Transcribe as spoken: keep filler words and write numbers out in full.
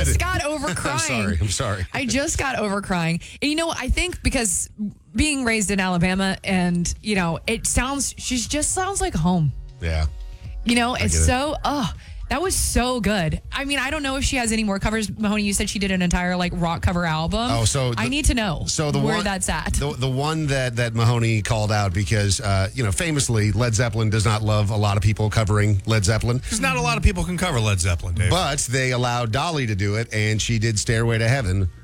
just got over crying. I'm sorry. I'm sorry. I just got over crying. And you know, I think because being raised in Alabama and, you know, it sounds, she just sounds like home. Yeah. You know, it's get it. so, oh, that was so good. I mean, I don't know if she has any more covers. Mahoney, you said she did an entire like rock cover album. Oh, so I the- need to know So the where one, that's at. The, the one that, that Mahoney called out because, uh, you know, famously, Led Zeppelin does not love a lot of people covering Led Zeppelin. Because not a lot of people can cover Led Zeppelin, Dave. But they allowed Dolly to do it, and she did Stairway to Heaven